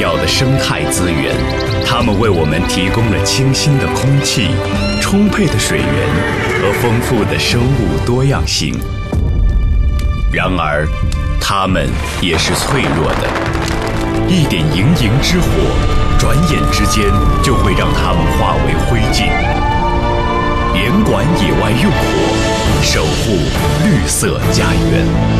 要的生态资源，它们为我们提供了清新的空气、充沛的水源和丰富的生物多样性。然而，它们也是脆弱的，一点营营之火，转眼之间就会让它们化为灰烬。严管野外用火，守护绿色家园。